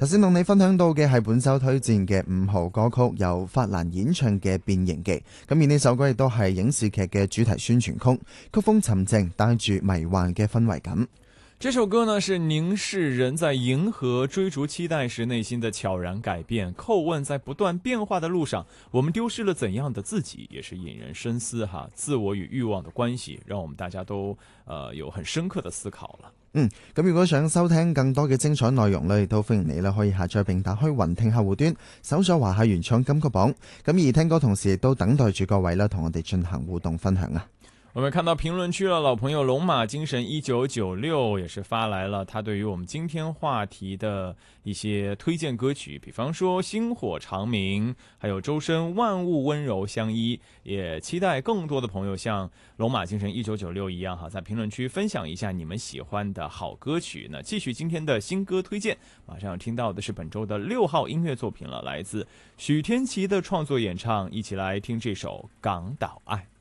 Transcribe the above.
頭先同你分享到嘅係本周推薦嘅5號歌曲，由法蘭演唱嘅《變形記》。咁而呢首歌亦都係影視劇嘅主題宣傳曲，曲風沉靜，帶住迷幻嘅氛圍感。 这首歌呢是凝视人在迎合追逐期待时内心的悄然改变，叩问在不断变化的路上我们丢失了怎样的自己，也是引人深思哈，自我与欲望的关系，让我们大家都有很深刻的思考了。 咁如果想收聽更多嘅精彩內容呢，亦都歡迎你啦，可以下載並打開雲聽客戶端，搜索華夏原創金曲榜。咁而聽歌同時亦都等待住各位啦，同我哋進行互動分享啊。 我们看到评论区了，老朋友龙马精神1996也是发来了他对于我们今天话题的一些推荐歌曲，比方说星火长明，还有周深万物温柔相依，也期待更多的朋友像龙马精神1996一样哈，在评论区分享一下你们喜欢的好歌曲。那继续今天的新歌推荐，马上要听到的是本周的6号音乐作品了，来自许天琪的创作演唱，一起来听这首《港岛爱》。